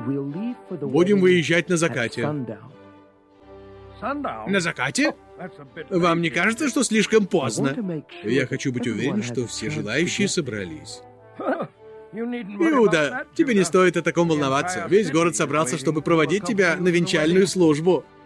Будем выезжать на закате. На закате? Вам не кажется, что слишком поздно? Я хочу быть уверен, что все желающие собрались. Иуда, тебе не стоит о таком волноваться. Весь город собрался, чтобы проводить тебя на венчальную службу.